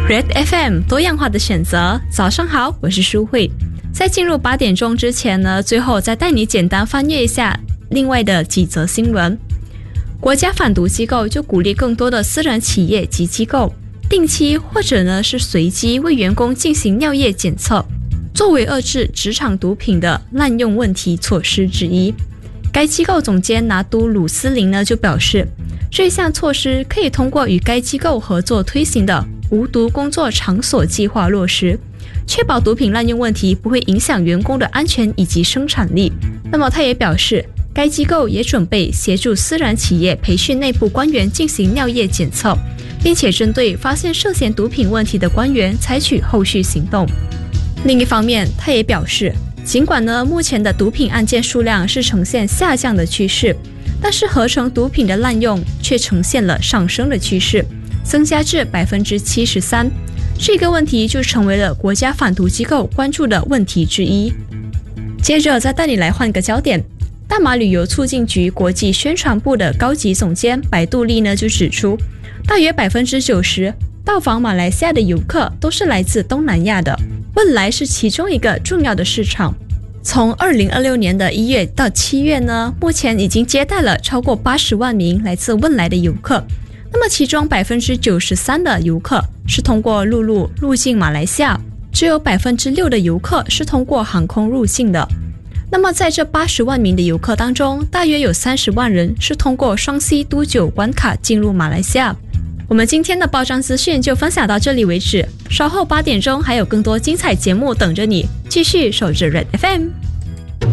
Red FM 多样化的选择，早上好，我是舒慧。在进入8点钟之前呢，最后再带你简单翻阅一下另外的几则新闻。国家反毒机构就鼓励更多的私人企业及机构定期或者呢是随机为员工进行尿液检测，作为遏制职场毒品的滥用问题措施之一。该机构总监拿督鲁斯林呢就表示，这项措施可以通过与该机构合作推行的无毒工作场所计划落实，确保毒品滥用问题不会影响员工的安全以及生产力。那么他也表示，该机构也准备协助私人企业培训内部官员进行尿液检测，并且针对发现涉嫌毒品问题的官员采取后续行动。另一方面，他也表示，尽管呢目前的毒品案件数量是呈现下降的趋势，但是合成毒品的滥用却呈现了上升的趋势，增加至 73%。 这个问题就成为了国家反毒机构关注的问题之一。接着再带你来换个焦点，大马旅游促进局国际宣传部的高级总监白杜丽呢就指出，大约 90% 到访马来西亚的游客都是来自东南亚的，汶莱是其中一个重要的市场。从2026年的1月到7月呢，目前已经接待了超过80万名来自汶莱的游客。那么其中 93% 的游客是通过陆路入境马来西亚，只有 6% 的游客是通过航空入境的。那么在这80万名的游客当中，大约有30万人是通过双 C 都9关卡进入马来西亚。我们今天的报章资讯就分享到这里为止，稍后8点钟还有更多精彩节目等着你，继续守着 Red FM。